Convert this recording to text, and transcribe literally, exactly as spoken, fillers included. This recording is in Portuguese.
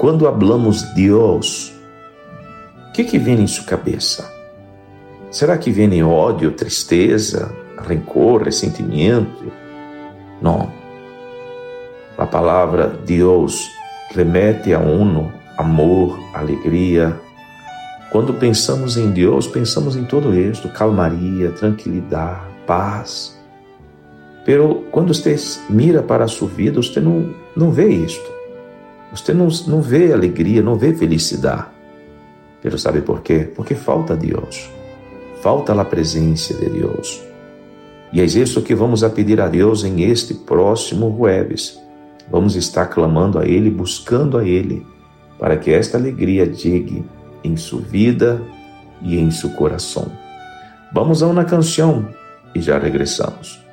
quando falamos Deus, o que que vem em sua cabeça? Será que vem ódio, tristeza, rancor, ressentimento? Não. A palavra Deus remete a uno, amor, alegria. Quando pensamos em Deus, pensamos em todo isto, calmaria, tranquilidade, paz. Pero quando você mira para a sua vida, você não, não vê isto. Você não, não vê alegria, não vê felicidade. Pero sabe por quê? Porque falta Deus. Falta a presença de Deus. E é isso que vamos a pedir a Deus em este próximo jueves. Vamos estar clamando a Ele, buscando a Ele, para que esta alegria chegue em sua vida e em seu coração. Vamos a uma canção e já regressamos.